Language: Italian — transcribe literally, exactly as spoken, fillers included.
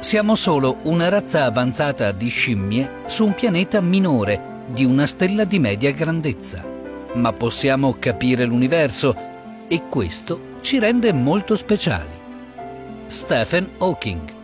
Siamo solo una razza avanzata di scimmie su un pianeta minore di una stella di media grandezza, ma possiamo capire l'universo e questo ci rende molto speciali. Stephen Hawking.